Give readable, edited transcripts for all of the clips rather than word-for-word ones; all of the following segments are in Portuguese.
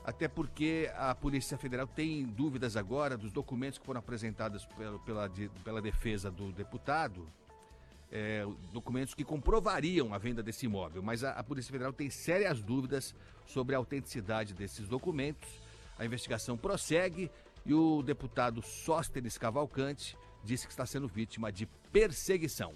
até porque a Polícia Federal tem dúvidas agora dos documentos que foram apresentados pela defesa do deputado, documentos que comprovariam a venda desse imóvel, mas a Polícia Federal tem sérias dúvidas sobre a autenticidade desses documentos. A investigação prossegue e o deputado Sóstenes Cavalcante disse que está sendo vítima de perseguição.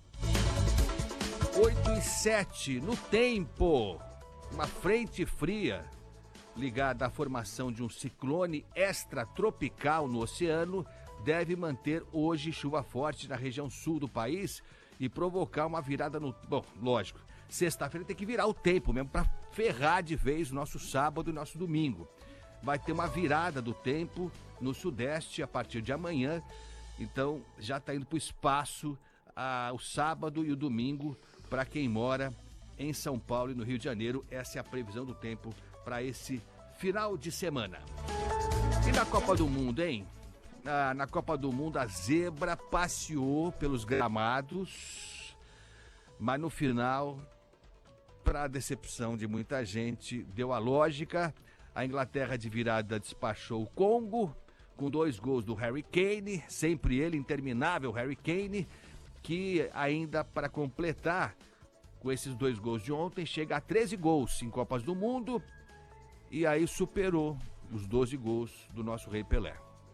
8h07, no tempo, uma frente fria ligada à formação de um ciclone extratropical no oceano deve manter hoje chuva forte na região sul do país e provocar uma virada no... Bom, lógico, sexta-feira tem que virar o tempo mesmo para ferrar de vez o nosso sábado e nosso domingo. Vai ter uma virada do tempo no sudeste a partir de amanhã, então já está indo para o espaço o sábado e o domingo para quem mora em São Paulo e no Rio de Janeiro. Essa é a previsão do tempo para esse final de semana. E na Copa do Mundo, hein? Na Copa do Mundo a zebra passeou pelos gramados, mas no final, para a decepção de muita gente, deu a lógica. A Inglaterra de virada despachou o Congo com 2 gols do Harry Kane, sempre ele, interminável Harry Kane, que ainda para completar com esses 2 gols de ontem, chega a 13 gols em Copas do Mundo e aí superou os 12 gols do nosso Rei Pelé.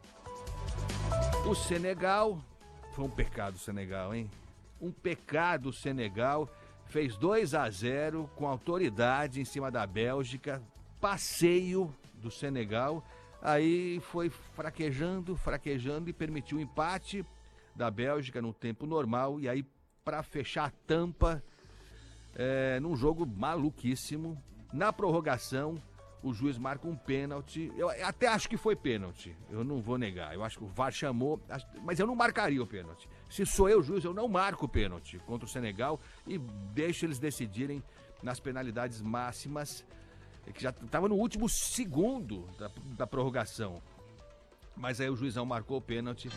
O Senegal, foi um pecado o Senegal, hein? Um pecado o Senegal, fez 2-0 com autoridade em cima da Bélgica, passeio do Senegal, aí foi fraquejando e permitiu o empate da Bélgica no tempo normal e aí para fechar a tampa, num jogo maluquíssimo, na prorrogação, o juiz marca um pênalti. Eu até acho que foi pênalti, eu não vou negar. Eu acho que o VAR chamou, mas eu não marcaria o pênalti. Se sou eu juiz, eu não marco o pênalti contra o Senegal e deixo eles decidirem nas penalidades máximas, que já estava no último segundo da prorrogação. Mas aí o juizão marcou o pênalti.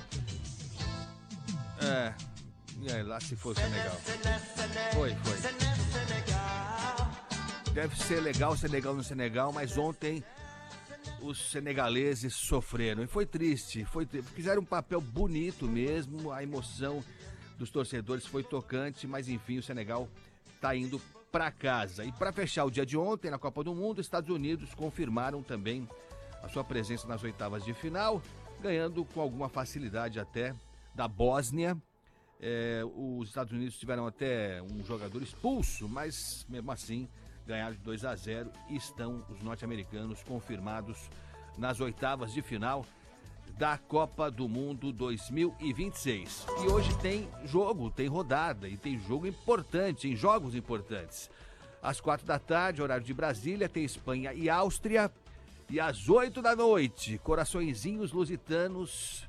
E aí lá se foi o Senegal. Foi. Deve ser legal o Senegal no Senegal, mas ontem os senegaleses sofreram. E foi triste. Fizeram um papel bonito mesmo, a emoção dos torcedores foi tocante, mas enfim, o Senegal está indo para casa. E para fechar o dia de ontem, na Copa do Mundo, os Estados Unidos confirmaram também a sua presença nas oitavas de final, ganhando com alguma facilidade até da Bósnia. Os Estados Unidos tiveram até um jogador expulso, mas mesmo assim ganharam de 2-0 e estão os norte-americanos confirmados nas oitavas de final da Copa do Mundo 2026. E hoje tem jogo, tem rodada e tem jogo importante, em jogos importantes. Às 16h, horário de Brasília, tem Espanha e Áustria. E às 20h, coraçõezinhos lusitanos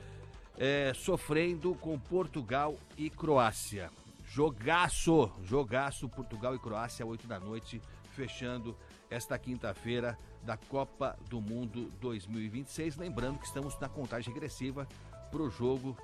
sofrendo com Portugal e Croácia. Jogaço, Portugal e Croácia, 20h, fechando esta quinta-feira da Copa do Mundo 2026. Lembrando que estamos na contagem regressiva para o jogo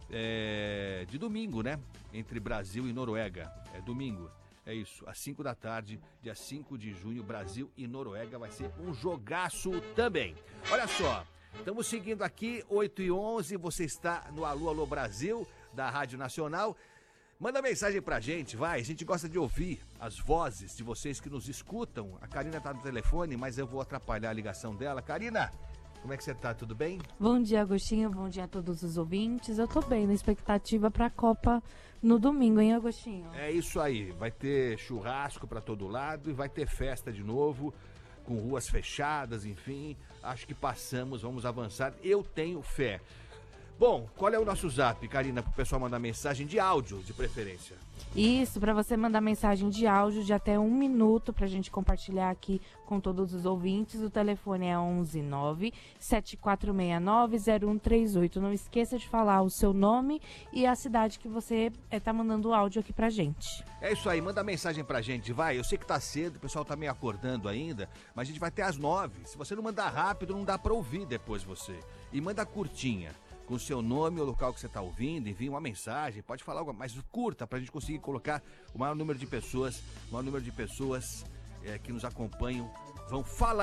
de domingo, né? Entre Brasil e Noruega. É domingo, é isso, às 5h, dia 5 de junho, Brasil e Noruega. Vai ser um jogaço também. Olha só, estamos seguindo aqui, 8h11, você está no Alô, Alô Brasil, da Rádio Nacional. Manda mensagem pra gente, vai, a gente gosta de ouvir as vozes de vocês que nos escutam. A Karina tá no telefone, mas eu vou atrapalhar a ligação dela. Karina, como é que você tá, tudo bem? Bom dia, Agostinho, bom dia a todos os ouvintes. Eu tô bem, na expectativa pra Copa no domingo, hein, Agostinho? É isso aí, vai ter churrasco pra todo lado e vai ter festa de novo, com ruas fechadas, enfim. Acho que passamos, vamos avançar, eu tenho fé. Bom, qual é o nosso zap, Karina, para o pessoal mandar mensagem de áudio, de preferência? Isso, para você mandar mensagem de áudio de até 1 minuto para a gente compartilhar aqui com todos os ouvintes. O telefone é 119-7469-0138. Não esqueça de falar o seu nome e a cidade que você está mandando o áudio aqui pra gente. É isso aí, manda mensagem pra gente, vai. Eu sei que tá cedo, o pessoal tá meio acordando ainda, mas a gente vai até às 9. Se você não mandar rápido, não dá para ouvir depois você. E manda curtinha, com o seu nome, o local que você está ouvindo, envie uma mensagem, pode falar algo, mas curta, para a gente conseguir colocar o maior número de pessoas que nos acompanham, vão falar